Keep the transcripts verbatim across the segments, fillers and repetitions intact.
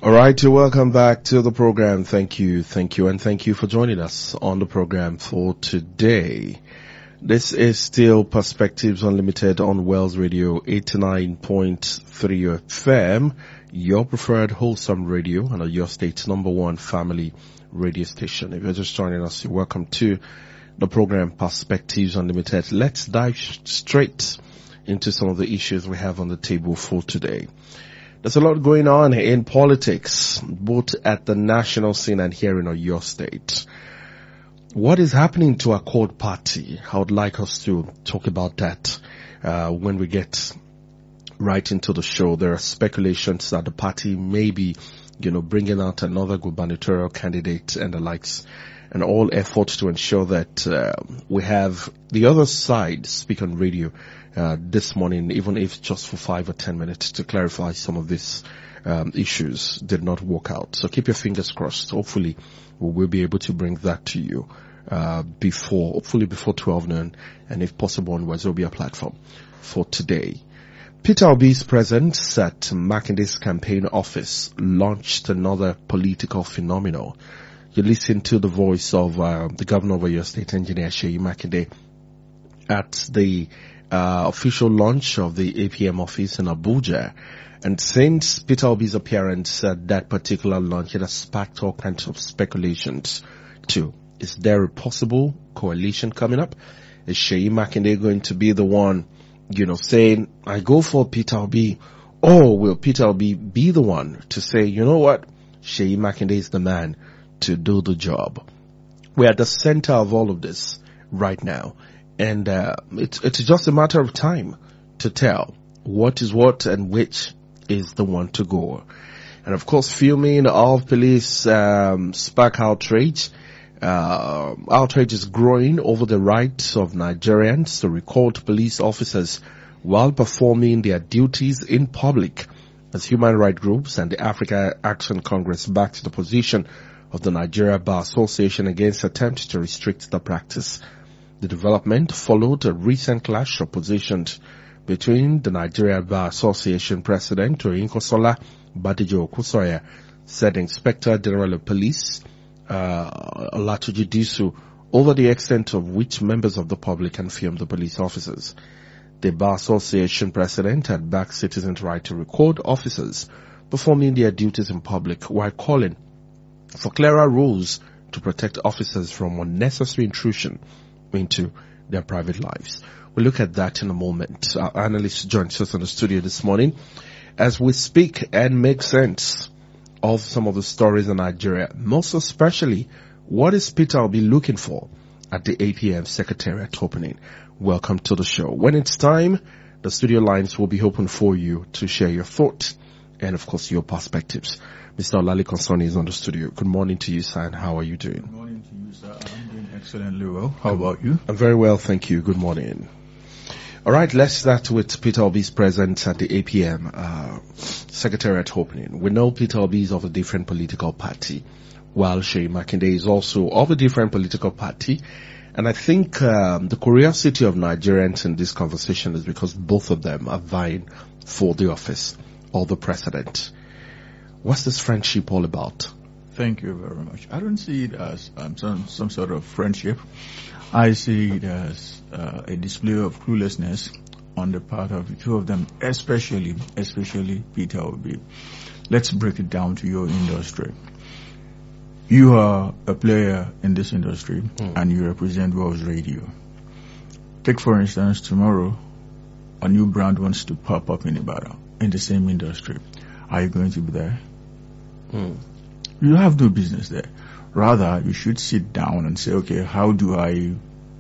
All right, you're welcome back to the program. Thank you, thank you, and thank you for joining us on the program for today. This is still Perspectives Unlimited on Wells Radio eighty-nine point three F M, your preferred wholesome radio and your state's number one family radio station. If you're just joining us, you're welcome to the program Perspectives Unlimited. Let's dive straight into some of the issues we have on the table for today. There's a lot going on in politics, both at the national scene and here in your state. What is happening to Accord Party? I would like us to talk about that uh, when we get right into the show. There are speculations that the party may be, you know, bringing out another gubernatorial candidate and the likes, and all efforts to ensure that uh, we have the other side speak on radio uh, this morning, even if just for five or ten minutes, to clarify some of these um, issues did not work out. So keep your fingers crossed. Hopefully we will be able to bring that to you uh before, hopefully before twelve noon, and if possible onwards, there will be a platform for today. Peter Obi's presence at Makinde's campaign office launched another political phenomenon. You listen to the voice of uh, the governor of your state, Engineer Seyi Makinde, at the uh, official launch of the A P M office in Abuja. And since Peter Obi's appearance at that particular launch, it has sparked all kinds of speculations too. Is there a possible coalition coming up? Is Seyi Makinde going to be the one, you know, saying, I go for Peter Obi? Or will Peter Obi be the one to say, you know what, Seyi Makinde is the man to do the job? We're at the center of all of this right now. And uh, it's, it's just a matter of time to tell what is what and which is the one to go. And of course, fuming of police um, spark outrage. Uh, outrage is growing over the rights of Nigerians to record police officers while performing their duties in public, as human rights groups and the Africa Action Congress backed the position of the Nigeria Bar Association against attempts to restrict the practice. The development followed a recent clash of positions between the Nigeria Bar Association President Oyinkansola Badijo-Okusoya, said Inspector General of Police Uh, Olatunji Disu, over the extent of which members of the public can film the police officers. The Bar Association president had backed citizens' right to record officers performing their duties in public, while calling for clearer rules to protect officers from unnecessary intrusion into their private lives. We'll look at that in a moment. Our analyst joins us in the studio this morning as we speak and make sense of some of the stories in Nigeria, most especially what is Peter Obi looking for at the A P M Secretariat opening. Welcome to the show. When it's time, the studio lines will be open for you to share your thoughts and, of course, your perspectives. Mister Olale Konsoni is on the studio. Good morning to you, sir, and how are you doing? Good morning to you, sir. I'm doing excellently well. How about you? I'm very well, thank you. Good morning. All right, let's start with Peter Obi's presence at the A P M uh, Secretariat opening. We know Peter Obi is of a different political party, while Seyi Makinde is also of a different political party. And I think um, the curiosity of Nigerians in this conversation is because both of them are vying for the office of the president. What's this friendship all about? Thank you very much. I don't see it as um, some, some sort of friendship. I see it as uh, a display of cluelessness on the part of the two of them, especially, especially Peter Obi. Let's break it down to your industry. You are a player in this industry mm. and you represent Wells Radio. Take, for instance, tomorrow, a new brand wants to pop up in Ibadan in the same industry. Are you going to be there? Mm. You have no business there. Rather, you should sit down and say, okay, how do I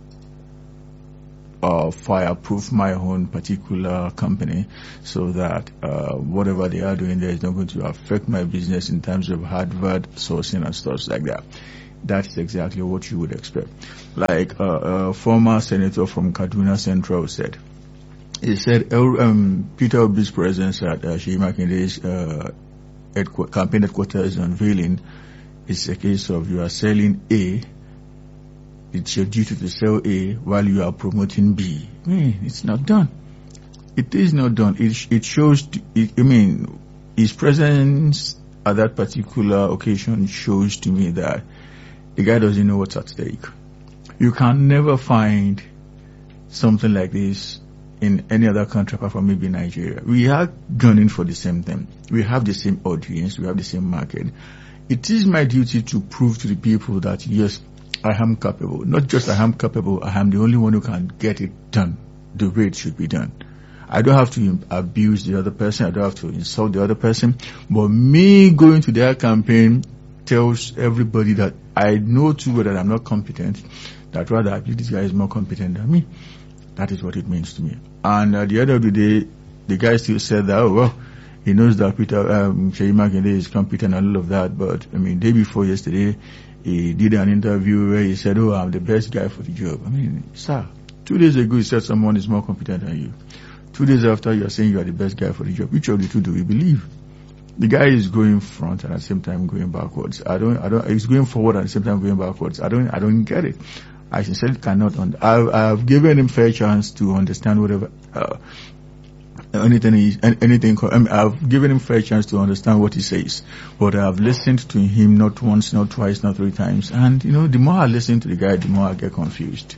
uh, fireproof my own particular company so that uh, whatever they are doing there is not going to affect my business in terms of advert sourcing and stuff like that. That's exactly what you would expect. Like uh, a former senator from Kaduna Central said, he said um, Peter Obi's presence at uh, Seyi Makinde's uh, headqu- campaign headquarters unveiling is a case of you are selling A, it's your duty to sell A while you are promoting B. I mean, it's not done. It is not done. It it shows, it, I mean, his presence at that particular occasion shows to me that the guy doesn't know what's at stake. You can never find something like this in any other country apart from maybe Nigeria. We are gunning for the same thing. We have the same audience. We have the same market. It is my duty to prove to the people that, yes, I am capable. Not just I am capable, I am the only one who can get it done the way it should be done. I don't have to abuse the other person. I don't have to insult the other person. But me going to their campaign tells everybody that I know too well that I'm not competent, that rather I believe this guy is more competent than me. That is what it means to me. And at the end of the day, the guy still said that, oh, well, he knows that Peter, um, Seyi Makinde is competent and all of that. But, I mean, day before yesterday, he did an interview where he said, oh, I'm the best guy for the job. I mean, sir, two days ago he said someone is more competent than you. Two days after you are saying you are the best guy for the job. Which of the two do we believe? The guy is going front and at the same time going backwards. I don't, I don't, he's going forward and at the same time going backwards. I don't, I don't get it. I sincerely cannot. Un- I've, I've given him fair chance to understand whatever, uh, anything he, anything, I mean, I've given him fair chance to understand what he says. But I've listened to him not once, not twice, not three times. And, you know, the more I listen to the guy, the more I get confused.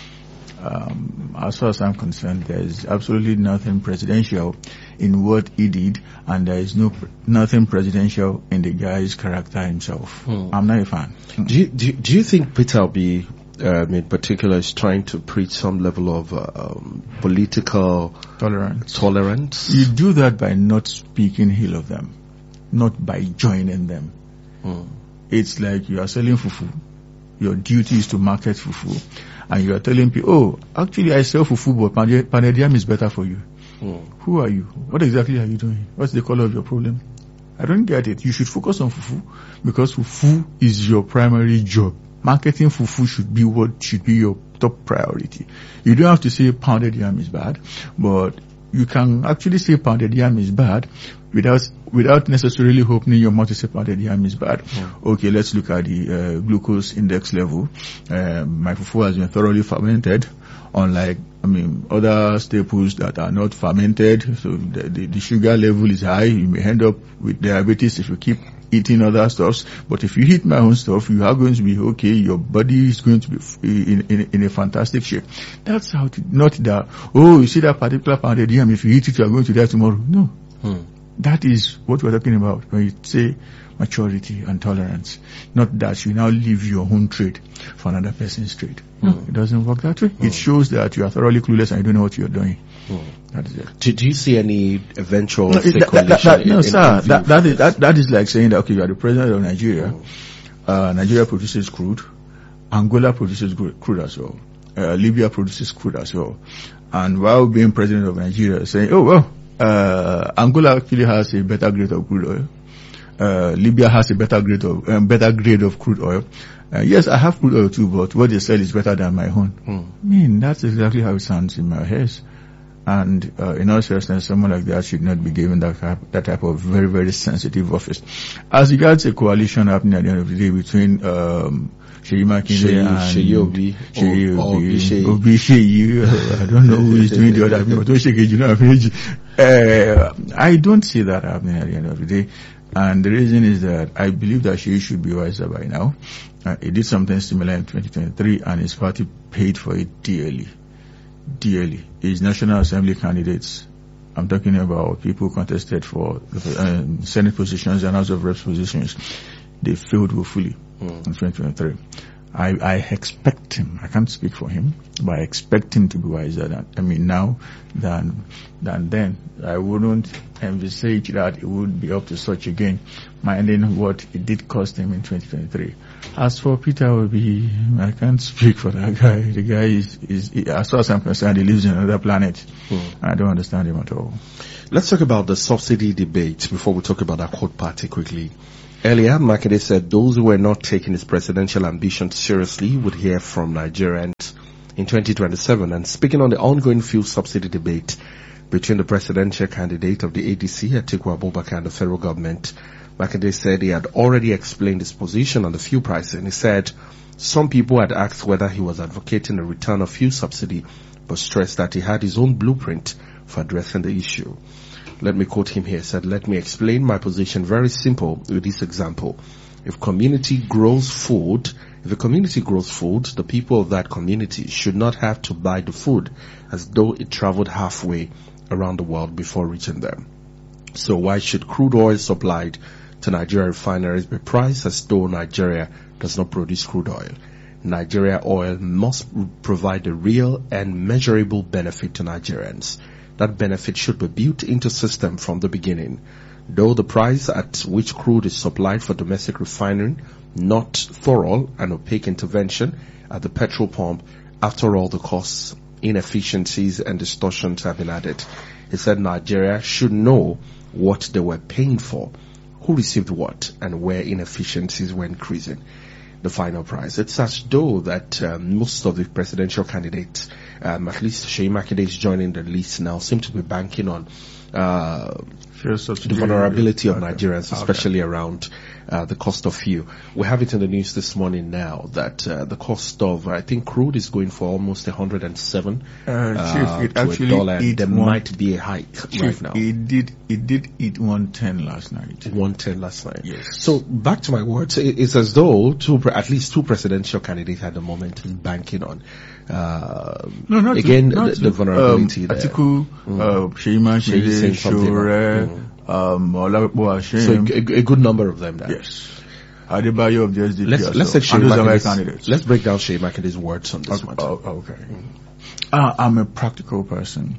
Um, as far as I'm concerned, there is absolutely nothing presidential in what he did, and there is no nothing presidential in the guy's character himself. Hmm. I'm not a fan. Do you, do you, do you think Peter Obi, uh, in particular, is trying to preach some level of uh, um, political tolerance? Tolerance. You do that by not speaking ill of them, not by joining them. Hmm. It's like you are selling fufu. Your duty is to market fufu. And you are telling people, oh, actually I sell fufu, but pounded yam is better for you. Mm. Who are you? What exactly are you doing? What's the color of your problem? I don't get it. You should focus on fufu because fufu is your primary job. Marketing fufu should be what should be your top priority. You don't have to say pounded yam is bad, but you can actually say pounded yam is bad without without necessarily opening your mouth to say pounded yam is bad. Mm. Okay, let's look at the uh, glucose index level. Uh, my fufu has been thoroughly fermented, unlike, I mean, other staples that are not fermented. So the, the, the sugar level is high. You may end up with diabetes if you keep eating other stuffs. But if you eat my own stuff, you are going to be okay. Your body is going to be in, in, in a fantastic shape. That's how to, not that, oh, you see that particular pounded yam, if you eat it, you are going to die tomorrow. No. Hmm. That is what we're talking about when you say maturity and tolerance. Not that you now leave your own trade for another person's trade. No, mm. It doesn't work that way. Mm. It shows that you are thoroughly clueless and you don't know what you're doing. Mm. That is it. Do, do you see any eventual no, that, that, that, no, in, sir, in that, that, is, that, that is like saying that, okay, you are the president of Nigeria. Mm. Uh, Nigeria produces crude. Angola produces crude as well. Uh, Libya produces crude as well. And while being president of Nigeria, saying, oh, well, Uh, Angola actually has a better grade of crude oil. Uh, Libya has a better grade of, um, better grade of crude oil. Uh, yes, I have crude oil too, but what they sell is better than my own. Hmm. I mean, that's exactly how it sounds in my head. And, uh, in all seriousness, someone like that should not be given that type, that type of very, very sensitive office. As regards a coalition happening at the end of the day between, um, Seyi Makinde and Seyi Obi, Seyi Obi, Obi Seyi. I don't know who is doing the other thing, but don't shake it, you know. Uh, I don't see that happening at the end of the day, and the reason is that I believe that Seyi should be wiser by now. Uh, he did something similar in twenty twenty-three, and his party paid for it dearly, dearly. His National Assembly candidates, I'm talking about people who contested for uh, Senate positions and House of Reps positions, they failed woefully. Mm. In twenty twenty-three. I, I expect him, I can't speak for him, but I expect him to be wiser than, I mean now than, than then. I wouldn't envisage that it would be up to such again, minding what it did cost him in twenty twenty-three. As for Peter Obi, I can't speak for that guy. The guy is, is, as far as I'm concerned, he lives in another planet. Mm. I don't understand him at all. Let's talk about the subsidy debate before we talk about our court party quickly. Earlier, Makinde said those who were not taking his presidential ambitions seriously would hear from Nigerians in twenty twenty-seven. And speaking on the ongoing fuel subsidy debate between the presidential candidate of the A D C, Atiku Abubakar, and the federal government, Makinde said he had already explained his position on the fuel price. And he said some people had asked whether he was advocating a return of fuel subsidy, but stressed that he had his own blueprint for addressing the issue. Let me quote him here. He said, let me explain my position very simple with this example. If community grows food, if a community grows food, the people of that community should not have to buy the food as though it traveled halfway around the world before reaching them. So why should crude oil supplied to Nigeria refineries be priced as though Nigeria does not produce crude oil? Nigeria oil must provide a real and measurable benefit to Nigerians. That benefit should be built into system from the beginning. Though the price at which crude is supplied for domestic refining, not thorough and opaque intervention at the petrol pump, after all the costs, inefficiencies and distortions have been added. He said Nigeria should know what they were paying for, who received what, and where inefficiencies were increasing the final price. It's as though that um, most of the presidential candidates, um, at least Seyi Makinde is joining the list now, seem to be banking on uh, the vulnerability of Nigerians, especially okay. around uh, the cost of fuel. We have it in the news this morning now that uh, the cost of, I think, crude is going for almost one hundred seven uh, uh, Chief, it to actually a dollar. There one, might be a hike Chief, right now. It did, it did eat one ten last night. one ten last night. Yes. So back to my words, it's as though two, at least two presidential candidates at the moment is banking on. Uh, no, not again, to, not the, to, the vulnerability um, there. Atiku, Mm. uh, Seyi Makinde, Shure, mm. um, Olapo So Hashem. a, a good number of them there. Yes. Adebayo of the S D P. Let's, let's, take and those are my Seyi candidates. let's break down Seyi Makinde's words on this Okay. matter. Oh, okay. Uh, I'm a practical person.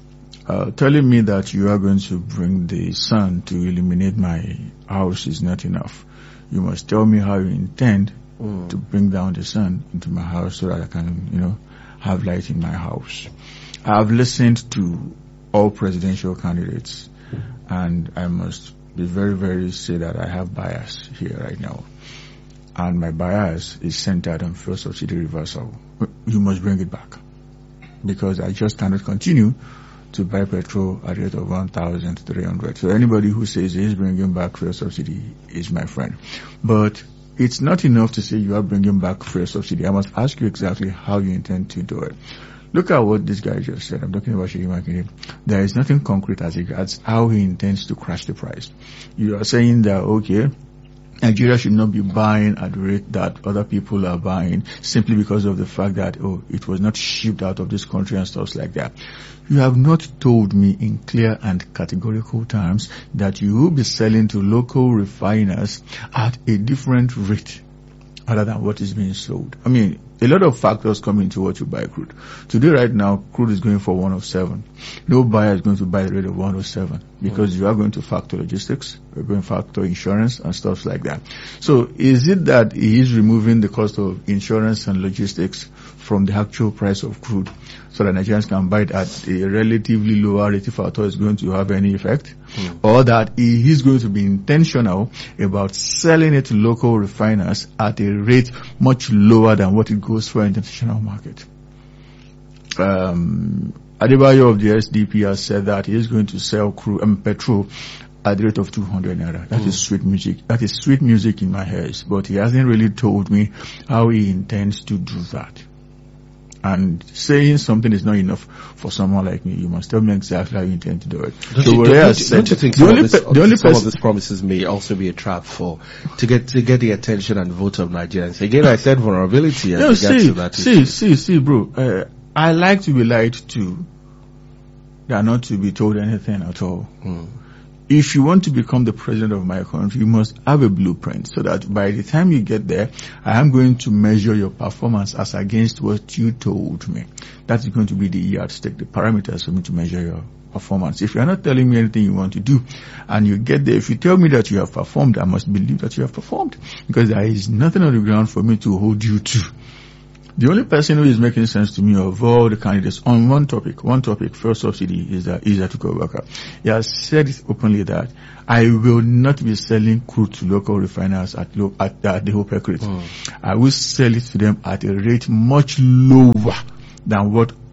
Uh, telling me that you are going to bring the sun to illuminate my house is not enough. You must tell me how you intend mm. to bring down the sun into my house so that I can, you know, have light in my house. I've listened to all presidential candidates, and I must be very, very say that I have bias here right now. And my bias is centered on fuel subsidy reversal. You must bring it back, because I just cannot continue to buy petrol at a rate of one thousand three hundred. So anybody who says he's bringing back fuel subsidy is my friend. But it's not enough to say you are bringing back fuel subsidy. I must ask you exactly how you intend to do it. Look at what this guy just said. I'm talking about Seyi Makinde. There is nothing concrete as regards how he intends to crash the price. You are saying that, okay, Nigeria should not be buying at the rate that other people are buying simply because of the fact that, oh, it was not shipped out of this country and stuff like that. You have not told me in clear and categorical terms that you will be selling to local refiners at a different rate other than what is being sold. I mean, a lot of factors come into what you buy crude. Today, right now, crude is going for one oh seven. No buyer is going to buy the rate of one oh seven because mm. you are going to factor logistics, you're going to factor insurance and stuff like that. So is it that he is removing the cost of insurance and logistics from the actual price of crude so that Nigerians can buy it at a relatively lower rate if at all it's going to have any effect? Mm. Or that he is going to be intentional about selling it to local refiners at a rate much lower than what it goes for in the international market? Um, Adebayo of the S D P has said that he is going to sell crude and um, petrol at the rate of two hundred naira. That mm. is sweet music. That is sweet music in my ears. But he hasn't really told me how he intends to do that. And saying something is not enough for someone like me. You must tell me exactly how you intend to do it. Don't, so you, don't, don't, don't you think some, of this, pe- the only some pers- of these promises may also be a trap for to get to get the attention and vote of Nigerians? Again, I said vulnerability. No, see, to that see, see, see, bro. Uh, I like to be lied to, than not to be told anything at all. Hmm. If you want to become the president of my country, you must have a blueprint so that by the time you get there, I am going to measure your performance as against what you told me. That is going to be the yardstick, the parameters for me to measure your performance. If you are not telling me anything you want to do and you get there, if you tell me that you have performed, I must believe that you have performed, because there is nothing on the ground for me to hold you to. The only person who is making sense to me of all the candidates on one topic, one topic, fuel subsidy, is that is Atiku Abubakar. He has said it openly that I will not be selling crude to local refiners at low, at, at the OPEC rate. Mm. I will sell it to them at a rate much lower than what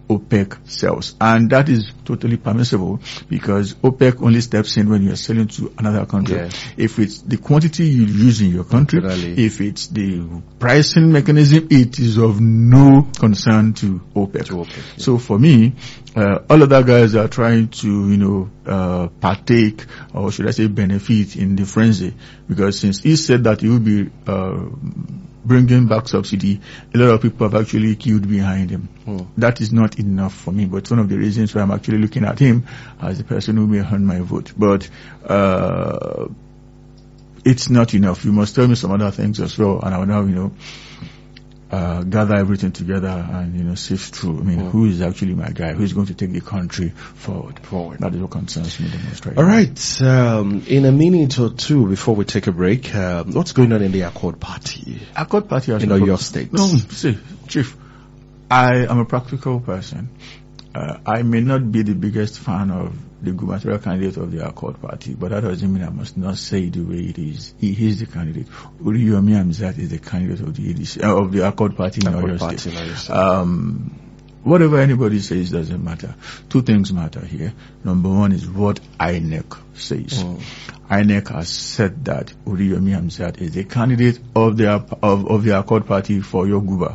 OPEC sells. And that is totally permissible because OPEC only steps in when you are selling to another country. Yeah. If it's the quantity you use in your country, Really? if it's the pricing mechanism, it is of no concern to OPEC. To OPEC, yeah. So for me, uh, all other guys are trying to, you know, uh, partake, or should I say benefit in the frenzy, because since he said that he will be, uh, bringing back subsidy, a lot of people have actually queued behind him. Hmm. That is not enough for me, but it's one of the reasons why I'm actually looking at him as the person who may earn my vote. But, uh, it's not enough. You must tell me some other things as well, and I will now, you know, uh, gather everything together and, you know, sift through. I mean, Mm. who is actually my guy? Who is going to take the country forward? Forward. That is what concerns me the most right All now. right. Um, in a minute or two before we take a break, um, what's going on in the Accord Party? Accord Party has In no- your state. No, see, Chief, I am a practical person. Uh, I may not be the biggest fan of the gubernatorial candidate of the Accord Party, but that doesn't mean I must not say it the way it is. He is the candidate. Uriyomi Hamzat is the candidate of the A D C, uh, of the Accord Party in Accord Oyo Party State. in Oyo State. Um, whatever anybody says doesn't matter. Two things matter here. Number one is what I N E C says. Mm. I N E C has said that Uriyomi Hamzat is the candidate of the of, of the Accord Party for Yoguba.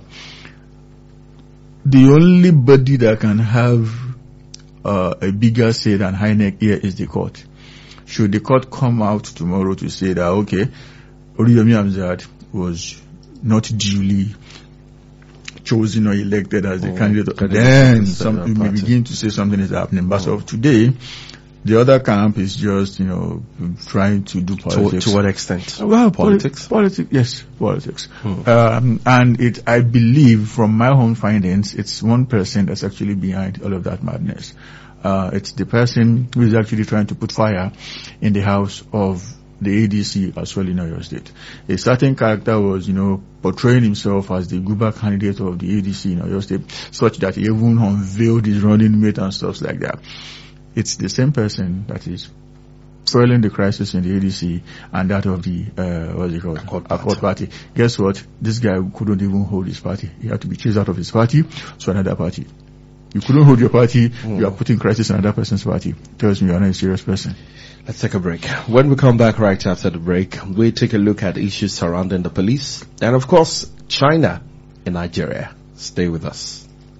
The only body that can have uh, a bigger say than I N E C here is the court. Should the court come out tomorrow to say that, okay, Uriyomi Hamzat was not duly chosen or elected as the Oh, candidate, candidate then of the some, we may party. begin to say something is happening. But Oh. of today, the other camp is just, you know, trying to do To, politics. to what extent? Well, Politics? poli- politics, yes, politics. Hmm. Um, and it, I believe, from my own findings, it's one person that's actually behind all of that madness. Uh, it's the person who is actually trying to put fire in the house of the A D C as well in Oyo State. A certain character was, you know, portraying himself as the Guba candidate of the A D C in Oyo State, such that he even unveiled his running mate and stuff like that. It's the same person that is fueling the crisis in the A D C and that of the, uh, what's it called? Accord Party. Accord Party. Guess what? This guy couldn't even hold his party. He had to be chased out of his party to another party. You couldn't hold your party, Mm. you are putting crisis in another person's party. Tells me you are not a serious person. Let's take a break. When we come back right after the break, we take a look at issues surrounding the police and, of course, China and Nigeria. Stay with us.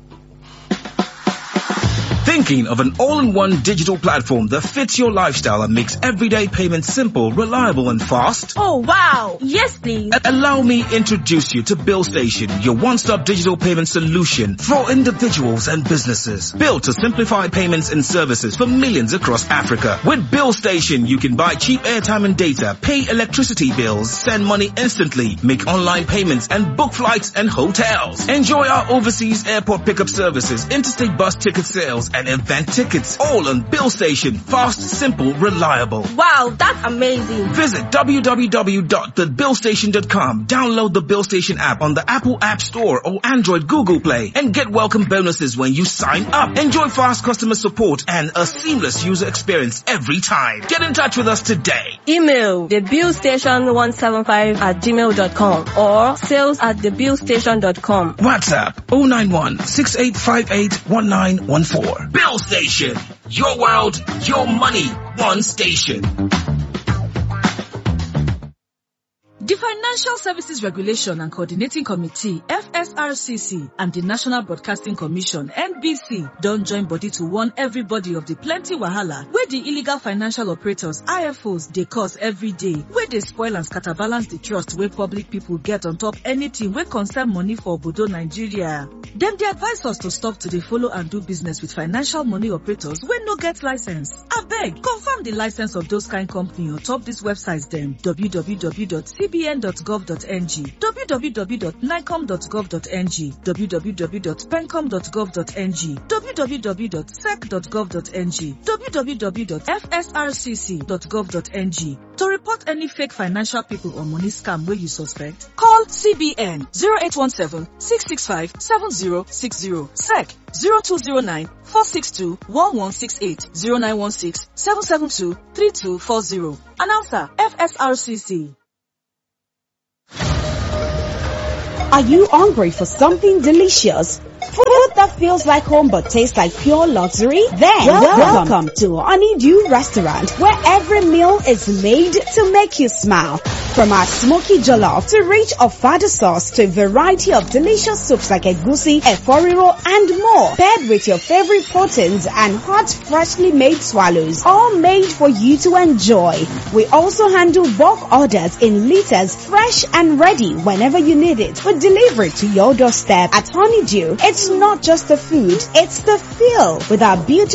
Thinking of an all-in-one digital platform that fits your lifestyle and makes everyday payments simple, reliable and fast? Oh wow! Yes please! A- Allow me introduce you to BillStation, your one-stop digital payment solution for individuals and businesses. Built to simplify payments and services for millions across Africa. With BillStation, you can buy cheap airtime and data, pay electricity bills, send money instantly, make online payments and book flights and hotels. Enjoy our overseas airport pickup services, interstate bus ticket sales and event tickets. All on BillStation. Fast, simple, reliable. Wow, that's amazing! Visit w w w dot the bill station dot com. Download the BillStation app on the Apple App Store or Android Google Play and get welcome bonuses when you sign up. Enjoy fast customer support and a seamless user experience every time. Get in touch with us today. Email thebillstation one seven five at gmail dot com or sales at thebillstation dot com. WhatsApp oh nine one, six eight five eight, one nine one four. BillStation. Your world, your money, one station. The Financial Services Regulation and Coordinating Committee, F S R C C, and the National Broadcasting Commission, N B C, don't join body to warn everybody of the plenty wahala where the illegal financial operators, I F Os, they cause every day, where they spoil and scatterbalance the trust where public people get on top anything where concern money for Obodo Nigeria. Them they advise us to stop to dey follow and do business with financial money operators when no get license. Abeg, confirm the license of those kind company on top this website them, w w w dot c b n dot gov dot n g, w w w dot nicom dot gov dot n g, w w w dot pencom dot gov dot n g, w w w dot sec dot gov dot n g, w w w dot f s r c c dot gov dot n g. To report any fake financial people or money scam where you suspect, call C B N zero eight one seven, six six five, seven zero six zero, S E C zero two zero nine, four six two, one one six eight, zero nine one six, seven seven two, three two four zero. Announcer F S R C C. Are you hungry for something delicious? Food that love feels like home but tastes like pure luxury? Then welcome, welcome to Honeydew Restaurant, where every meal is made to make you smile. From our smoky jollof to rich ofada sauce to a variety of delicious soups like egusi, eforiro, and more, paired with your favorite proteins and hot, freshly made swallows, all made for you to enjoy. We also handle bulk orders in liters, fresh and ready whenever you need it, for delivery to your doorstep. At Honeydew, it's not just the food, it's the feel. With our beautiful